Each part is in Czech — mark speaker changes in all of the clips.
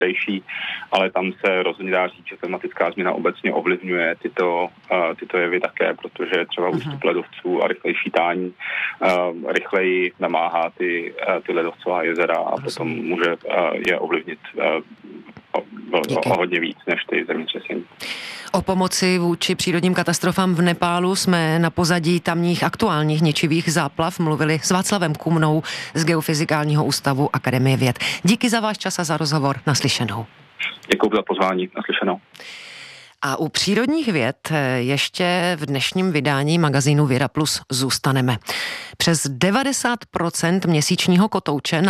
Speaker 1: rychlejší, ale tam se rozhodně dá říct, že klimatická změna obecně ovlivňuje tyto jevy také, protože třeba ústup ledovců a rychlejší tání rychleji namáhá ty ledovcová jezera a potom může je ovlivnit o hodně víc než ty zemětřesení.
Speaker 2: O pomoci vůči přírodním katastrofám v Nepálu jsme na pozadí tamních aktuálních ničivých záplav mluvili s Václavem Kumnou z Geofyzikálního ústavu Akademie věd. Díky za váš čas a za rozhovor. Naslyšenou.
Speaker 1: Děkuji za pozvání. Naslyšenou.
Speaker 2: A u přírodních věd ještě v dnešním vydání magazínu Věda Plus zůstaneme. Přes 90% měsíčního kotouče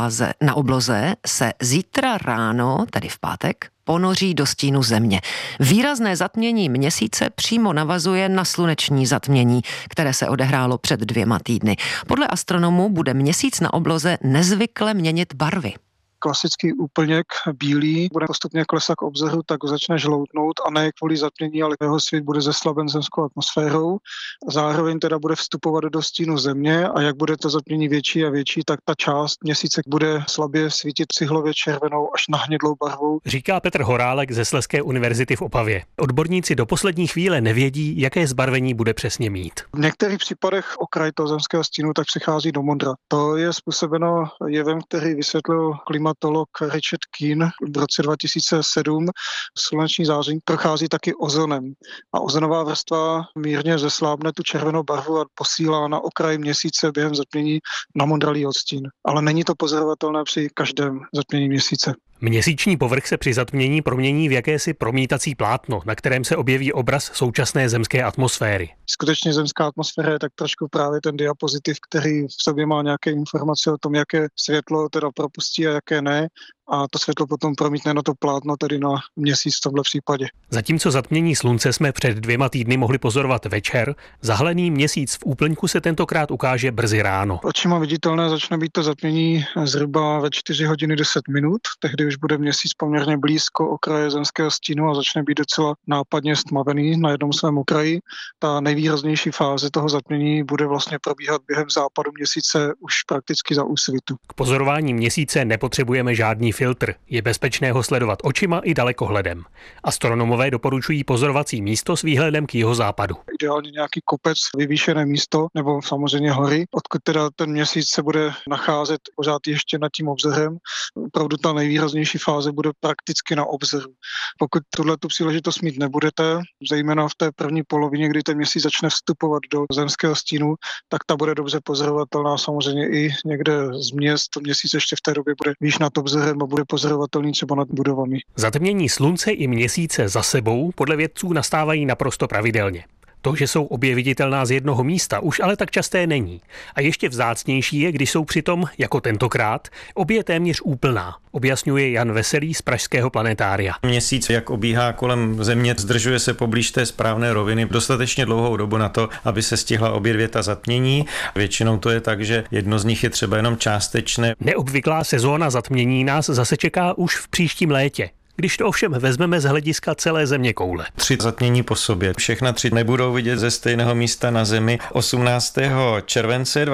Speaker 2: na obloze se zítra ráno, tedy v pátek, ponoří do stínu Země. Výrazné zatmění měsíce přímo navazuje na sluneční zatmění, které se odehrálo před 2 týdny. Podle astronomů bude měsíc na obloze nezvykle měnit barvy.
Speaker 3: Klasický úplněk bílý bude postupně klesat k obzoru, tak začne žloutnout a ne kvůli zatmění, ale jeho svět bude zeslaben zemskou atmosférou. Zároveň teda bude vstupovat do stínu Země a jak bude to zatmění větší a větší, tak ta část měsíce bude slabě svítit cihlově červenou až na hnědlou barvou.
Speaker 4: Říká Petr Horálek ze Slezské univerzity v Opavě. Odborníci do poslední chvíle nevědí, jaké zbarvení bude přesně mít.
Speaker 3: V některých případech okraj toho zemského stínu tak přichází do modra. To je způsobeno jevem, který vysvětlil klimatolog Richard Keane v roce 2007. Sluneční záření prochází taky ozonem a ozonová vrstva mírně zeslábne tu červenou barvu a posílá na okraj měsíce během zatmění na modralý odstín. Ale není to pozorovatelné při každém zatmění měsíce.
Speaker 4: Měsíční povrch se při zatmění promění v jakési promítací plátno, na kterém se objeví obraz současné zemské atmosféry.
Speaker 3: Skutečně zemská atmosféra je tak trošku právě ten diapozitiv, který v sobě má nějaké informace o tom, jaké světlo teda propustí a jaké ne. A to světlo potom promítne na to plátno, tedy na měsíc v tomhle případě.
Speaker 4: Zatímco zatmění slunce jsme před 2 týdny mohli pozorovat večer, zahalený měsíc v úplňku se tentokrát ukáže brzy ráno.
Speaker 3: Očima viditelné začne být to zatmění zhruba ve 4 hodiny 10 minut. Tehdy už bude měsíc poměrně blízko okraje zemského stínu a začne být docela nápadně stmavený na jednom svém okraji. Ta nejvýraznější fáze toho zatmění bude vlastně probíhat během západu měsíce už prakticky za úsvitu.
Speaker 4: K pozorování měsíce nepotřebujeme žádný filtr. Je bezpečné ho sledovat očima i dalekohledem. Astronomové doporučují pozorovací místo s výhledem k jihozápadu.
Speaker 3: Ideálně nějaký kopec, vyvýšené místo nebo samozřejmě hory, odkud teda ten měsíc se bude nacházet pořád ještě nad tím obzorem. Opravdu ta nejvýraznější fáze bude prakticky na obzoru. Pokud tuhletu příležitost mít nebudete, zejména v té první polovině, kdy ten měsíc začne vstupovat do zemského stínu, tak ta bude dobře pozorovatelná samozřejmě i někde z měst. Měsíc ještě v té době bude výš nad obzorem a bude pozorovatelný třeba nad budovami.
Speaker 4: Zatmění slunce i měsíce za sebou podle vědců nastávají naprosto pravidelně. To, že jsou obě viditelná z jednoho místa, už ale tak časté není. A ještě vzácnější je, když jsou přitom, jako tentokrát, obě téměř úplná, objasňuje Jan Veselý z pražského planetária.
Speaker 5: Měsíc, jak obíhá kolem Země, zdržuje se poblíž té správné roviny dostatečně dlouhou dobu na to, aby se stihla obě 2 ta zatmění. Většinou to je tak, že jedno z nich je třeba jenom částečné.
Speaker 4: Neobvyklá sezóna zatmění nás zase čeká už v příštím létě. Když to ovšem vezmeme z hlediska celé zeměkoule.
Speaker 5: 3 zatmění po sobě. Všechna 3 nebudou vidět ze stejného místa na Zemi. 18. července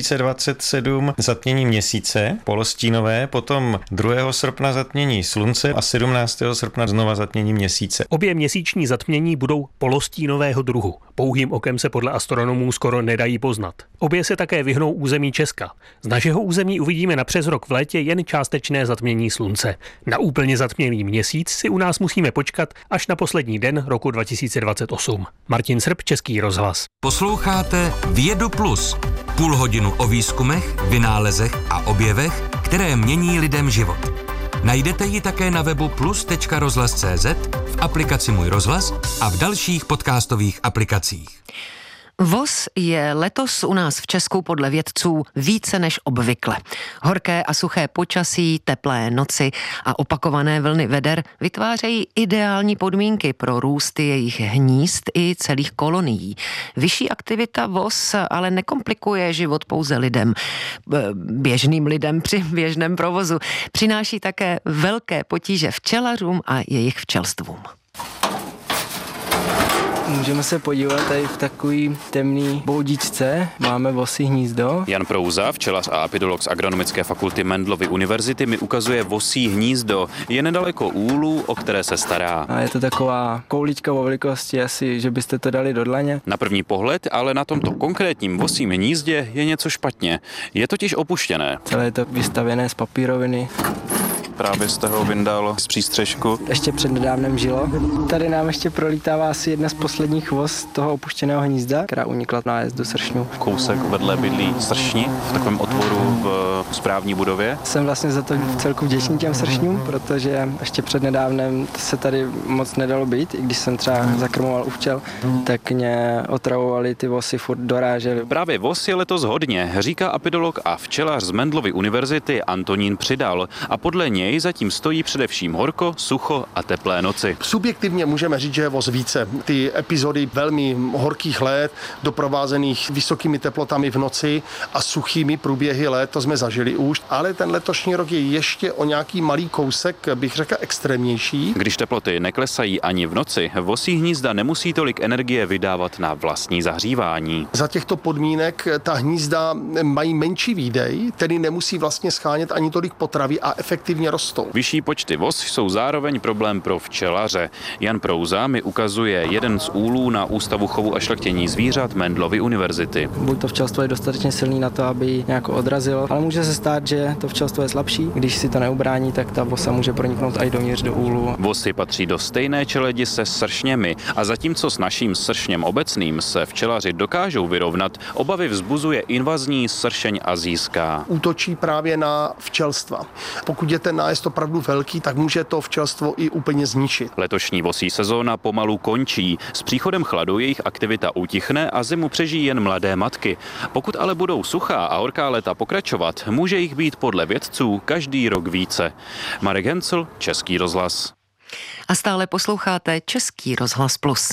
Speaker 5: 2027 zatmění měsíce, polostínové, potom 2. srpna zatmění slunce a 17. srpna znova zatmění měsíce.
Speaker 4: Obě měsíční zatmění budou polostínového druhu. Pouhým okem se podle astronomů skoro nedají poznat. Obě se také vyhnou území Česka. Z našeho území uvidíme na přes rok v létě jen částečné zatmění slunce. Na úplně zatmělý měsíc si u nás musíme počkat až na poslední den roku 2028. Martin Srb, Český rozhlas.
Speaker 6: Posloucháte Vědu Plus. Půl hodinu o výzkumech, vynálezech a objevech, které mění lidem život. Najdete ji také na webu plus.rozhlas.cz, v aplikaci Můj rozhlas a v dalších podcastových aplikacích.
Speaker 2: Vos je letos u nás v Česku podle vědců více než obvykle. Horké a suché počasí, teplé noci a opakované vlny veder vytvářejí ideální podmínky pro růst jejich hnízd i celých kolonií. Vyšší aktivita vos ale nekomplikuje život pouze běžným lidem při běžném provozu. Přináší také velké potíže včelařům a jejich včelstvům.
Speaker 7: Můžeme se podívat tady v takový temný boudičce. Máme vosí hnízdo.
Speaker 8: Jan Prouza, včelař a apidolog z Agronomické fakulty Mendelovy univerzity, mi ukazuje vosí hnízdo. Je nedaleko úlu, o které se stará.
Speaker 7: A je to taková koulička o velikosti asi, že byste to dali do dlaně.
Speaker 8: Na první pohled, ale na tomto konkrétním vosím hnízdě je něco špatně. Je totiž opuštěné.
Speaker 7: Celé je to vystavěné z papíroviny.
Speaker 8: Právě jste ho vyndal z přístřešku.
Speaker 7: Ještě přednedávnem žilo. Tady nám ještě prolítává asi jedna z posledních vos toho opuštěného hnízda, která unikla na nájezdu sršňů.
Speaker 8: Kousek vedle bydlí sršni v takovém otvoru v správní budově.
Speaker 7: Jsem vlastně za to celku vděčný těm sršňům, protože ještě přednedávnem se tady moc nedalo být, i když jsem třeba zakrmoval u včel, tak mě otravovali ty vosy, furt dorážely.
Speaker 8: Právě vos je letos hodně, říká apidolog a včelař z Mendelovy univerzity Antonín Přidal, a podle něj zatím stojí především horko, sucho a teplé noci.
Speaker 9: Subjektivně můžeme říct, že je voz více. Ty epizody velmi horkých let, doprovázených vysokými teplotami v noci a suchými průběhy let, to jsme zažili už, ale ten letošní rok je ještě o nějaký malý kousek, bych řekl, extrémnější.
Speaker 8: Když teploty neklesají ani v noci, vosí hnízda nemusí tolik energie vydávat na vlastní zahřívání.
Speaker 9: Za těchto podmínek ta hnízda mají menší výdej, tedy nemusí vlastně schánět ani tolik potravy a efektivně rostou.
Speaker 8: Vyšší počty vos jsou zároveň problém pro včelaře. Jan Prouza mi ukazuje jeden z úlů na Ústavu chovu a šlechtění zvířat Mendelovy univerzity.
Speaker 7: Buď to včelstvo je dostatečně silný na to, aby ji nějak odrazilo, ale může se stát, že to včelstvo je slabší. Když si to neubrání, tak ta vosa může proniknout i dovnitř do úlu.
Speaker 8: Vosy patří do stejné čeledi se sršněmi a zatímco s naším sršněm obecným se včelaři dokážou vyrovnat, obavy vzbuzuje invazní sršeň asijská.
Speaker 9: Útočí právě na včelstva. Pokud je ten nájezd opravdu velký, tak může to včelstvo i úplně zničit.
Speaker 8: Letošní vosí sezóna pomalu končí. S příchodem chladu jejich aktivita utichne a zimu přežijí jen mladé matky. Pokud ale budou suchá a horká léta pokračovat, může jich být podle vědců každý rok více. Marek Hencl, Český rozhlas.
Speaker 2: A stále posloucháte Český rozhlas Plus.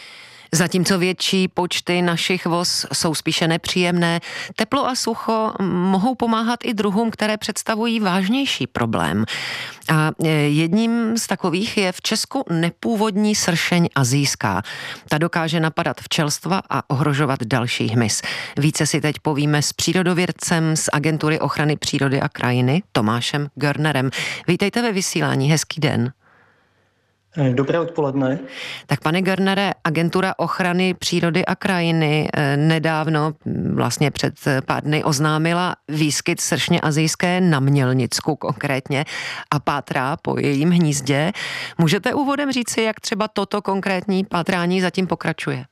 Speaker 2: Zatímco větší počty našich vos jsou spíše nepříjemné, teplo a sucho mohou pomáhat i druhům, které představují vážnější problém. A jedním z takových je v Česku nepůvodní sršeň asijská. Ta dokáže napadat včelstva a ohrožovat další hmyz. Více si teď povíme s přírodovědcem z Agentury ochrany přírody a krajiny Tomášem Görnerem. Vítejte ve vysílání, hezký den.
Speaker 10: Dobré odpoledne.
Speaker 2: Tak pane Görnere, Agentura ochrany přírody a krajiny nedávno, vlastně před pár dny, oznámila výskyt sršně asijské na Mělnicku konkrétně a pátrá po jejím hnízdě. Můžete úvodem říci, jak třeba toto konkrétní pátrání zatím pokračuje?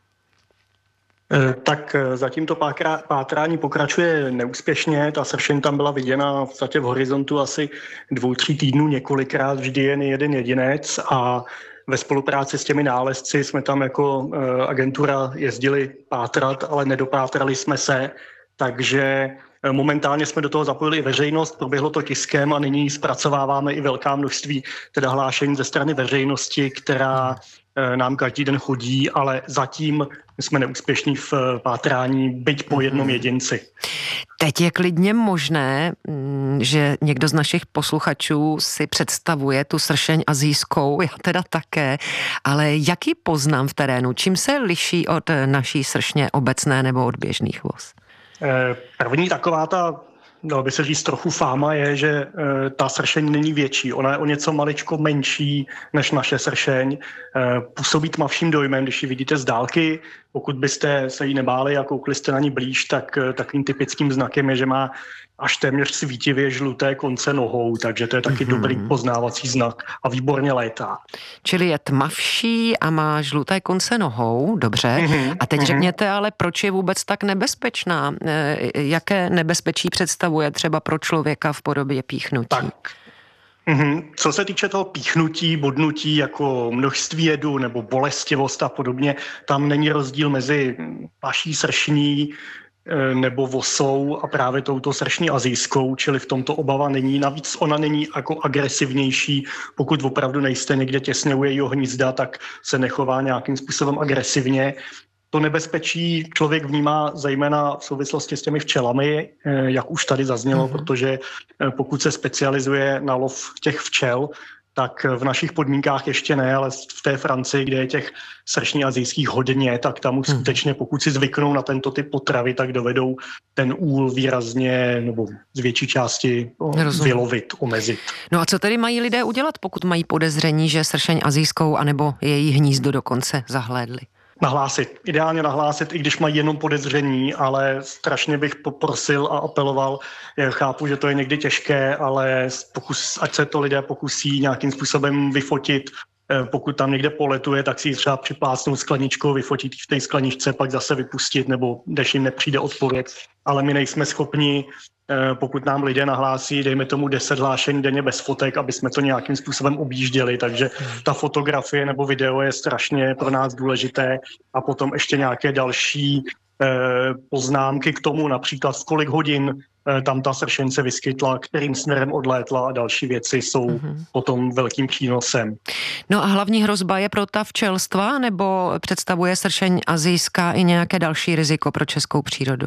Speaker 10: Tak zatím to pátrání pokračuje neúspěšně. Ta sršeň tam byla viděna v podstatě v horizontu asi 2-3 týdnů několikrát, vždy jen jeden jedinec, a ve spolupráci s těmi nálezci jsme tam jako agentura jezdili pátrat, ale nedopátrali jsme se, takže momentálně jsme do toho zapojili i veřejnost, proběhlo to tiskem a nyní zpracováváme i velká množství teda hlášení ze strany veřejnosti, která nám každý den chodí, ale zatím jsme neúspěšní v pátrání, byť po jednom jedinci.
Speaker 2: Teď je klidně možné, že někdo z našich posluchačů si představuje tu sršeň asijskou, já teda také, ale jak ji poznám v terénu? Čím se liší od naší sršně obecné nebo od běžných vos?
Speaker 10: První taková ta, dalo by se říct, trochu fáma je, že ta sršeň není větší. Ona je o něco maličko menší než naše sršeň. Působí tmavším dojmem, když ji vidíte z dálky. Pokud byste se jí nebáli a koukli jste na ní blíž, tak takovým typickým znakem je, že má až téměř svítivě žluté konce nohou, takže to je taky dobrý poznávací znak a výborně létá.
Speaker 2: Čili je tmavší a má žluté konce nohou, dobře. A teď řekněte ale, proč je vůbec tak nebezpečná? Jaké nebezpečí představuje třeba pro člověka v podobě píchnutí?
Speaker 10: Tak. Co se týče toho píchnutí, bodnutí jako množství jedu nebo bolestivost a podobně, tam není rozdíl mezi paší sršní nebo vosou a právě touto sršní asijskou, čili v tomto obava není. Navíc ona není jako agresivnější. Pokud opravdu nejste někde těsně u jejího hnízda, tak se nechová nějakým způsobem agresivně. To nebezpečí člověk vnímá zejména v souvislosti s těmi včelami, jak už tady zaznělo, protože pokud se specializuje na lov těch včel, tak v našich podmínkách ještě ne, ale v té Francii, kde je těch sršní asijských hodně, tak tam už skutečně, pokud si zvyknou na tento typ potravy, tak dovedou ten úl výrazně nebo z větší části vylovit, omezit.
Speaker 2: No a co tedy mají lidé udělat, pokud mají podezření, že sršeň asijskou anebo její hnízdo dokonce zahlédli?
Speaker 10: Nahlásit. Ideálně nahlásit, i když mají jenom podezření, ale strašně bych poprosil a apeloval. Já chápu, že to je někdy těžké, ale ať se to lidé pokusí nějakým způsobem vyfotit. Pokud tam někde poletuje, tak si ji třeba připlácnout skleničkou, vyfotit v té skleničce, pak zase vypustit, nebo když jim nepřijde odpověď. Ale my nejsme schopni, pokud nám lidé nahlásí, dejme tomu 10 hlášení denně bez fotek, aby jsme to nějakým způsobem objížděli, takže ta fotografie nebo video je strašně pro nás důležité a potom ještě nějaké další poznámky k tomu, například v kolik hodin tam ta sršeň se vyskytla, kterým směrem odlétla a další věci jsou potom velkým přínosem.
Speaker 2: No a hlavní hrozba je pro ta včelstva, nebo představuje sršeň asijská i nějaké další riziko pro českou přírodu?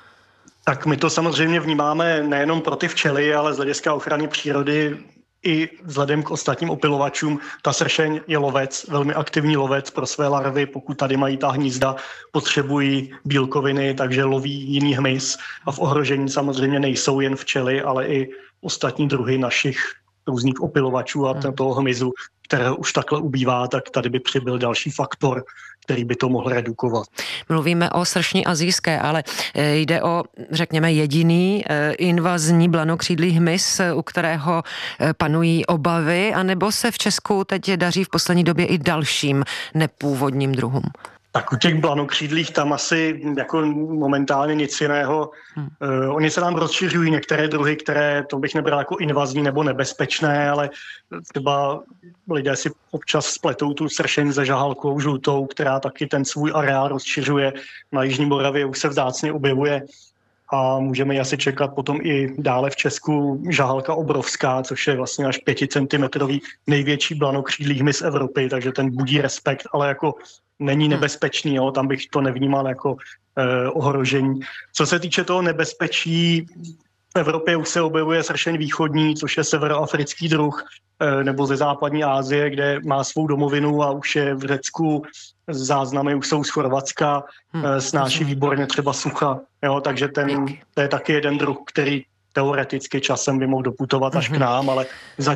Speaker 10: Tak my to samozřejmě vnímáme nejenom pro ty včely, ale z hlediska ochrany přírody i vzhledem k ostatním opylovačům. Ta sršeň je lovec, velmi aktivní lovec pro své larvy. Pokud tady mají ta hnízda, potřebují bílkoviny, takže loví jiný hmyz. A v ohrožení samozřejmě nejsou jen včely, ale i ostatní druhy našich různých opylovačů a toho hmyzu, kterého už takhle ubývá, tak tady by přibyl další faktor, který by to mohl redukovat.
Speaker 2: Mluvíme o sršni asijské, ale jde o, řekněme, jediný invazní blanokřídlý hmyz, u kterého panují obavy, anebo se v Česku teď daří v poslední době i dalším nepůvodním druhům?
Speaker 10: Tak u těch blanokřídlých tam asi jako momentálně nic jiného. Oni se nám rozšiřují některé druhy, které to bych nebral jako invazní nebo nebezpečné, ale třeba lidé si občas spletou tu sršeň se žahalkou žlutou, která taky ten svůj areál rozšiřuje. Na Jižní Moravě už se vzácně objevuje a můžeme ji asi čekat potom i dále v Česku žahalka obrovská, což je vlastně až 5 centimetrový největší blanokřídlý hmyz Evropy, takže ten budí respekt, ale jako není nebezpečný, jo? Tam bych to nevnímal jako ohrožení. Co se týče toho nebezpečí, v Evropě už se objevuje sršeň východní, což je severoafrický druh, nebo ze západní Asie, kde má svou domovinu a už je v Řecku, záznamy už jsou z Chorvatska, snáší výborně třeba sucha, jo? Takže to je taky jeden druh, který teoreticky časem by mohl doputovat až k nám, ale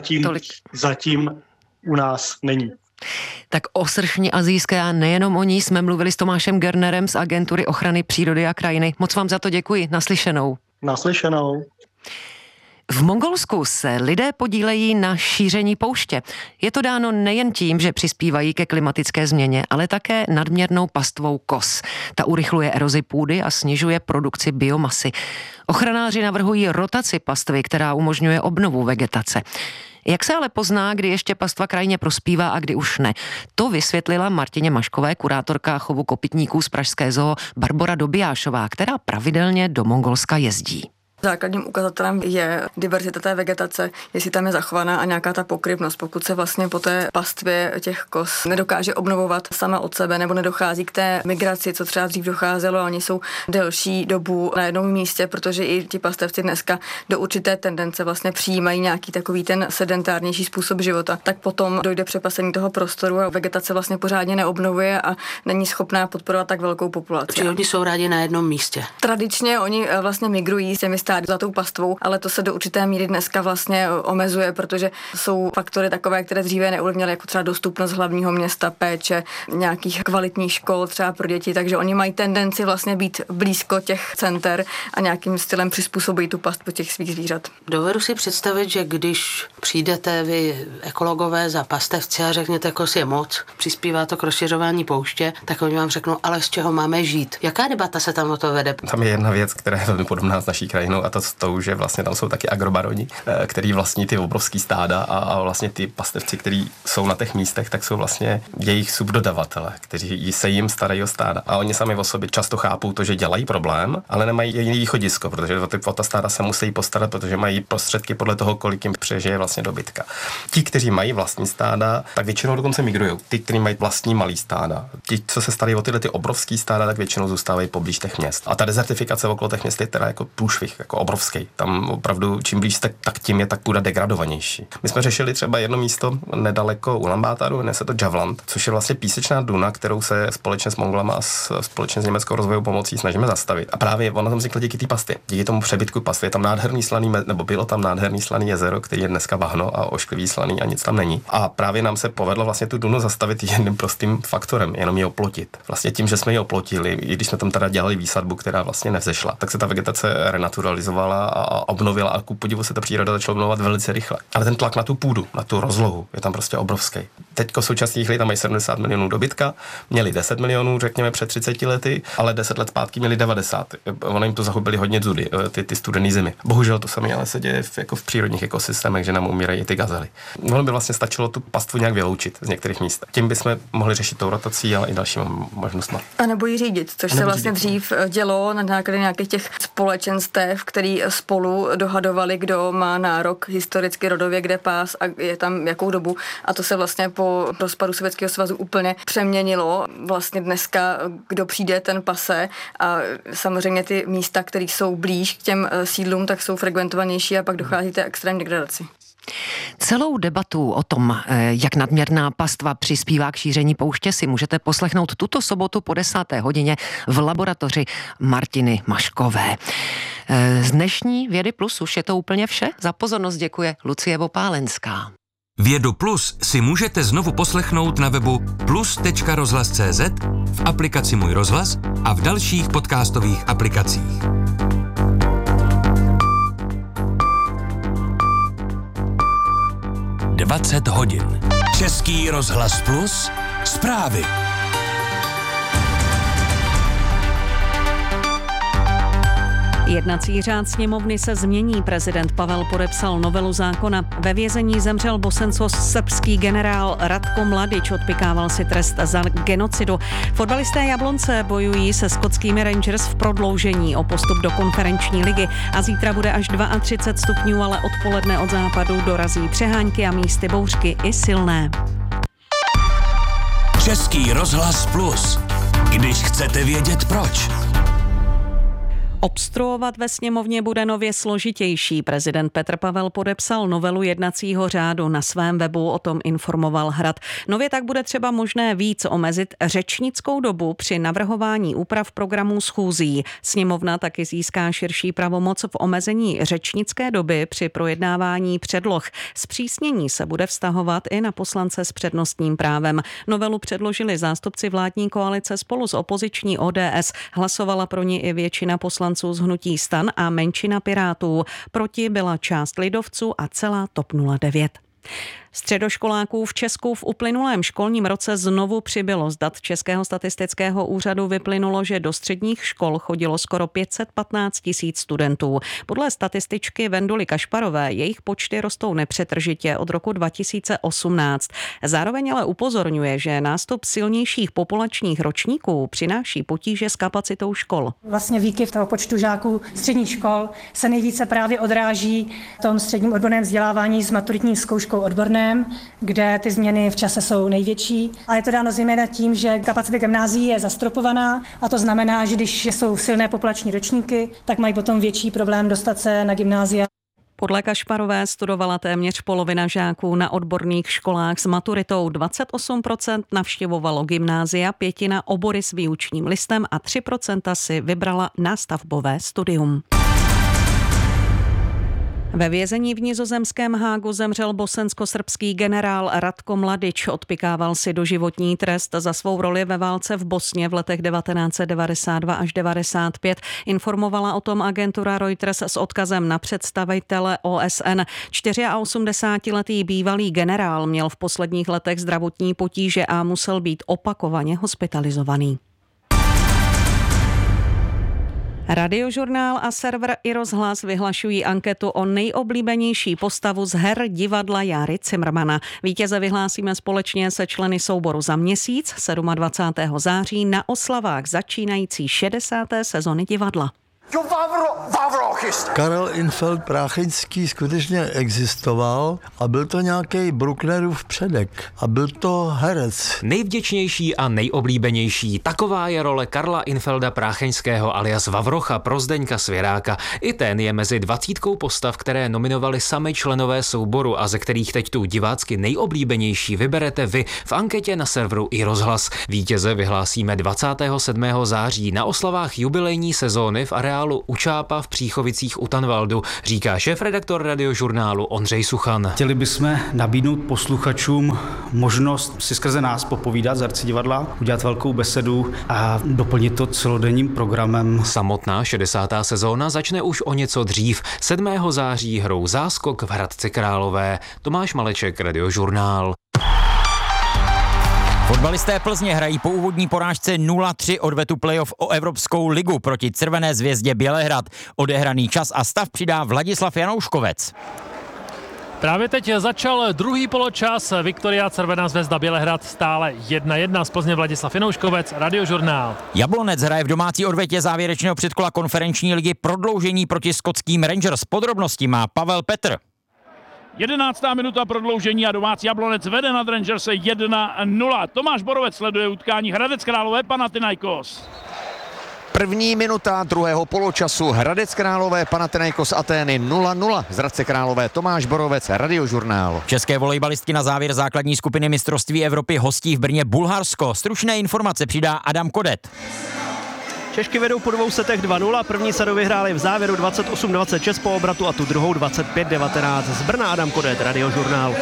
Speaker 10: zatím u nás není.
Speaker 2: Tak o sršni asijské a nejenom o ní jsme mluvili s Tomášem Gernerem z Agentury ochrany přírody a krajiny. Moc vám za to děkuji. Naslyšenou.
Speaker 10: Naslyšenou.
Speaker 2: V Mongolsku se lidé podílejí na šíření pouště. Je to dáno nejen tím, že přispívají ke klimatické změně, ale také nadměrnou pastvou kos. Ta urychluje erozi půdy a snižuje produkci biomasy. Ochranáři navrhují rotaci pastvy, která umožňuje obnovu vegetace. Jak se ale pozná, kdy ještě pastva krajině prospívá a kdy už ne? To vysvětlila Martině Maškové, kurátorka chovu kopytníků z pražské zoo Barbora Dobijášová, která pravidelně do Mongolska jezdí.
Speaker 11: Základním ukazatelem je diverzita té vegetace, jestli tam je zachovaná a nějaká ta pokryvnost. Pokud se vlastně po té pastvě těch kos nedokáže obnovovat sama od sebe nebo nedochází k té migraci, co třeba dřív docházelo, a oni jsou delší dobu na jednom místě, protože i ti pastevci dneska do určité tendence vlastně přijímají nějaký takový ten sedentárnější způsob života, tak potom dojde přepasení toho prostoru a vegetace vlastně pořádně neobnovuje a není schopná podporovat tak velkou populaci.
Speaker 12: Či oni jsou rádi na jednom místě.
Speaker 11: Tradičně oni vlastně migrují s těmi za tou pastvou, ale to se do určité míry dneska vlastně omezuje, protože jsou faktory takové, které dříve neovlivnily, jako třeba dostupnost hlavního města, péče, nějakých kvalitních škol třeba pro děti, takže oni mají tendenci vlastně být blízko těch center a nějakým stylem přizpůsobí tu pastvu těch svých zvířat.
Speaker 12: Dovedu si představit, že když přijdete vy ekologové za pastevci a řekněte, kos je moc, přispívá to k rozšiřování pouště, tak oni vám řeknou, ale z čeho máme žít. Jaká debata se tam o to vede?
Speaker 13: Tam je jedna věc, která je velmi podobná s naší krajinou, a to, že vlastně tam jsou taky agrobaroni, který vlastní ty obrovský stáda a vlastně ty pastevci, kteří jsou na těch místech, tak jsou vlastně jejich subdodavatele, kteří se jim starají o stáda. A oni sami o sobě často chápou to, že dělají problém, ale nemají jiný východisko, protože o ta stáda se musí postarat, protože mají prostředky podle toho, kolik jim přežije vlastně dobytka. Ti, kteří mají vlastní stáda, tak většinou dokonce migrují. Ti, kteří mají vlastní malý stáda. Ti, co se starají o tyhle ty obrovský stáda, tak většinou zůstávají poblíž těch měst. A ta dezertifikace okolo těch měst je teda jako průšvih. jako obrovský. Tam opravdu čím blíž jste, tak tím je tak půda degradovanější. My jsme řešili třeba jedno místo nedaleko Ulaanbaatáru, jmenuje se to Javland, což je vlastně písečná duna, kterou se společně s Mongolama a společně s německou rozvojovou pomocí snažíme zastavit. A právě ona tam vznikla díky té pastvě. Díky tomu přebytku pastvy je tam nádherný slaný, nebo bylo tam nádherný slaný jezero, který je dneska bahno a ošklivý slaný a nic tam není. A právě nám se povedlo vlastně tu dunu zastavit jedním prostým faktorem, jenom ji oplotit. Vlastně tím, že jsme ji oplotili, i když jsme tam teda dělali výsadbu, která vlastně nevzešla, tak se ta vegetace renaturalizovala a obnovila a ku podivu se ta příroda začala obnovovat velice rychle. Ale ten tlak na tu půdu, na tu rozlohu je tam prostě obrovský. Teďko v současných lidí tam mají 70 milionů dobytka, měli 10 milionů, řekněme, před 30 lety, ale 10 let zpátky měli 90. Ono jim to zahubili hodně zudy, ty studené zimy. Bohužel to samé ale se děje jako v přírodních ekosystémech, že nám umírají i ty gazely. Ono by vlastně stačilo tu pastvu nějak vyloučit z některých míst. Tím bychom mohli řešit tou rotací, ale i dalšími možnostmi.
Speaker 11: A nebo ji řídit, což se vlastně dřív dělo na základě nějakých těch společenstev, který spolu dohadovali, kdo má nárok historicky rodově, kde pás a je tam jakou dobu. A to se vlastně po rozpadu Sovětského svazu úplně přeměnilo. Vlastně dneska, kdo přijde, ten pase a samozřejmě ty místa, které jsou blíž k těm sídlům, tak jsou frekventovanější a pak dochází té extrémní degradaci.
Speaker 2: Celou debatu o tom, jak nadměrná pastva přispívá k šíření pouště, si můžete poslechnout tuto sobotu po 10. hodině v laboratoři Martiny Maškové. Z dnešní Vědy Plus už je to úplně vše. Za pozornost děkuje Lucie Vopálenská.
Speaker 6: Vědu Plus si můžete znovu poslechnout na webu plus.rozhlas.cz, v aplikaci Můj rozhlas a v dalších podcastových aplikacích. Dvacet hodin. Český rozhlas Plus. Zprávy.
Speaker 14: Jednací řád sněmovny se změní. Prezident Pavel podepsal novelu zákona. Ve vězení zemřel bosensko-srbský generál Ratko Mladič. Odpykával si trest za genocidu. Fotbalisté Jablonce bojují se skotskými Rangers v prodloužení o postup do konferenční ligy. A zítra bude až 32 stupňů, ale odpoledne od západu dorazí přehánky a místy bouřky i silné.
Speaker 6: Český rozhlas Plus. Když chcete vědět proč.
Speaker 14: Obstruovat ve sněmovně bude nově složitější. Prezident Petr Pavel podepsal novelu jednacího řádu. Na svém webu o tom informoval Hrad. Nově tak bude třeba možné víc omezit řečnickou dobu při navrhování úprav programů schůzí. Sněmovna taky získá širší pravomoc v omezení řečnické doby při projednávání předloh. Zpřísnění se bude vztahovat i na poslance s přednostním právem. Novelu předložili zástupci vládní koalice spolu s opoziční ODS. Hlasovala pro ní i většina poslanců z hnutí STAN a menšina Pirátů. Proti byla část lidovců a celá TOP 09. Středoškoláků v Česku v uplynulém školním roce znovu přibylo. Z dat Českého statistického úřadu vyplynulo, že do středních škol chodilo skoro 515 000 studentů. Podle statističky Venduly Kašparové jejich počty rostou nepřetržitě od roku 2018. Zároveň ale upozorňuje, že nástup silnějších populačních ročníků přináší potíže s kapacitou škol.
Speaker 15: Vlastně výkyv toho počtu žáků středních škol se nejvíce právě odráží v tom středním odborném vzdělávání s maturitní zkouškou odborné, kde ty změny v čase jsou největší. A je to dáno zejména tím, že kapacita gymnázií je zastropovaná a to znamená, že když jsou silné populační ročníky, tak mají potom větší problém dostat se na gymnázia.
Speaker 14: Podle Kašparové studovala téměř polovina žáků na odborných školách s maturitou. 28% navštěvovalo gymnázia, 5% obory s výučním listem a 3% si vybrala nástavbové studium. Ve vězení v nizozemském Hágu zemřel bosensko-srbský generál Ratko Mladič. Odpykával si doživotní trest za svou roli ve válce v Bosně v letech 1992 až 1995. Informovala o tom agentura Reuters s odkazem na představitele OSN. 84letý bývalý generál měl v posledních letech zdravotní potíže a musel být opakovaně hospitalizovaný. Radiožurnál a server iRozhlas vyhlašují anketu o nejoblíbenější postavu z her divadla Járy Cimrmana. Vítěze vyhlásíme společně se členy souboru za měsíc 27. září na oslavách začínající 60. sezony divadla.
Speaker 16: Karel Infeld Prácheňský skutečně existoval a byl to nějaký Brucknerův předek a byl to herec.
Speaker 17: Nejvděčnější a nejoblíbenější, taková je role Karla Infelda Prácheňského alias Vavrocha pro Zdeňka Svěráka. I ten je mezi 20 postav, které nominovali sami členové souboru a ze kterých teď tu divácky nejoblíbenější vyberete vy v anketě na serveru iRozhlas. Vítěze vyhlásíme 27. září na oslavách jubilejní sezóny v areálu Učápa v Příchovicích u Tanvaldu, říká šéfredaktor Radiožurnálu Ondřej Suchan.
Speaker 18: Chtěli bychom nabídnout posluchačům možnost si skrze nás popovídat z Arcidivadla, udělat velkou besedu a doplnit to celodenním programem.
Speaker 17: Samotná 60. sezóna začne už o něco dřív. 7. září hrou Záskok v Hradci Králové. Tomáš Maleček, Radiožurnál.
Speaker 19: Fotbalisté Plzně hrají po úvodní porážce 0-3 odvetu playoff o Evropskou ligu proti Červené zvězdě Bělehrad. Odehraný čas a stav přidá Vladislav Janouškovec.
Speaker 20: Právě teď začal druhý poločas. Viktoria Červená zvězda Bělehrad stále 1-1. Z Plzně Vladislav Janouškovec, Radiožurnál.
Speaker 19: Jablonec hraje v domácí odvetě závěrečného předkola konferenční ligy prodloužení proti skotským Rangers. Podrobnosti má Pavel Petr.
Speaker 21: 11. minuta prodloužení a domácí Jablonec vede nad Rangers 1-0. Tomáš Borovec sleduje utkání Hradec Králové Panathinaikos.
Speaker 22: První minuta druhého poločasu. Hradec Králové Panathinaikos Atény 0-0. Z Hradce Králové Tomáš Borovec, Radiožurnál.
Speaker 19: České volejbalistky na závěr základní skupiny mistrovství Evropy hostí v Brně Bulharsko. Stručné informace přidá Adam Kodet.
Speaker 23: Češky vedou po 2 setech 2-0, první sadu vyhráli v závěru 28-26 po obratu a tu druhou 25-19. Z Brna Adam Kodet, Radiožurnál.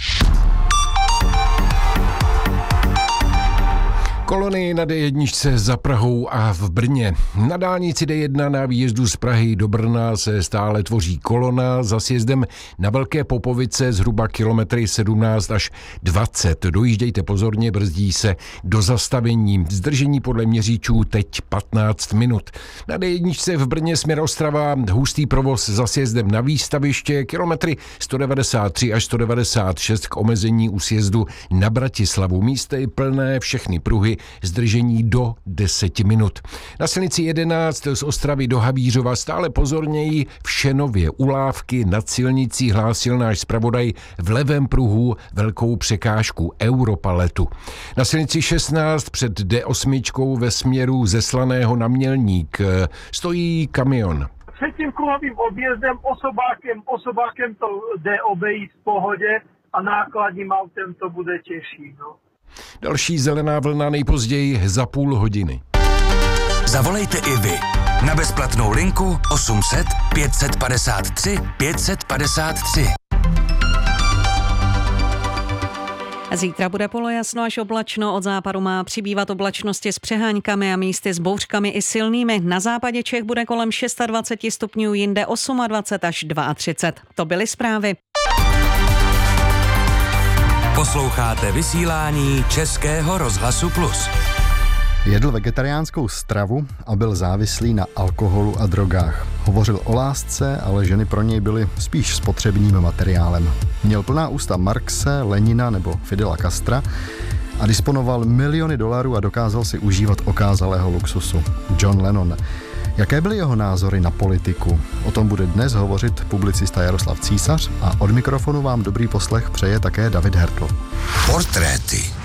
Speaker 24: Kolony na D1 za Prahou a v Brně. Na dálnici D1 na výjezdu z Prahy do Brna se stále tvoří kolona za sjezdem na Velké Popovice zhruba kilometry 17 až 20. Dojíždějte pozorně, brzdí se do zastavení. Zdržení podle měříčů teď 15 minut. Na D1 v Brně směr Ostrava hustý provoz za sjezdem na Výstaviště, kilometry 193 až 196 k omezení u sjezdu na Bratislavu. Místo je plné, všechny pruhy zdržení do 10 minut. Na silnici 11 z Ostravy do Havířova stále pozorněji v Šenově u Lávky nad silnicí hlásil náš zpravodaj v levém pruhu velkou překážku Europaletu. Na silnici 16 před D8 ve směru ze Slaného na Mělník stojí kamion.
Speaker 25: Před tím kruhovým objezdem osobákem to jde obejít v pohodě a nákladním autem to bude těžší. No.
Speaker 24: Další zelená vlna nejpozději za půl hodiny.
Speaker 6: Zavolejte i vy na bezplatnou linku 800 553 553.
Speaker 14: Zítra bude polojasno až oblačno, od západu má přibývat oblačnosti s přeháňkami a místy s bouřkami i silnými. Na západě Čech bude kolem 26 stupňů, jinde 28 až 32. To byly zprávy.
Speaker 6: Posloucháte vysílání Českého rozhlasu Plus.
Speaker 26: Jedl vegetariánskou stravu a byl závislý na alkoholu a drogách. Hovořil o lásce, ale ženy pro něj byly spíš spotřebním materiálem. Měl plná ústa Marxe, Lenina nebo Fidela Castra a disponoval miliony dolarů a dokázal si užívat okázalého luxusu. John Lennon. Jaké byly jeho názory na politiku? O tom bude dnes hovořit publicista Jaroslav Císař a od mikrofonu vám dobrý poslech přeje také David Hertl.
Speaker 6: Portréty.